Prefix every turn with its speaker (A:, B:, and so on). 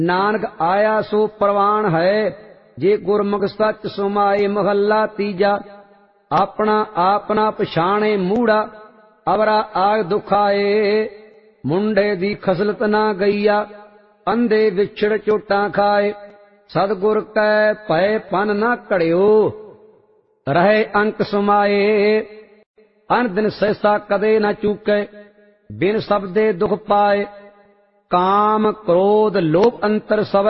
A: नानक आया सो प्रवान है, जे गुरमुख सच सुमाए। महला तीजा। अपना आपना पछाणे मूड़ा, अवरा आग दुखाए। मुंडे दी खसलत ना गईया, अंधे विछड़ चोटां खाए। सतगुर कै भय पन ना घड़ियो, रहे अंक सुमाए। अन दिन सहसा कदे न चूके, बिन शब्दे दुख पाए। काम क्रोध लोभ अंतर सब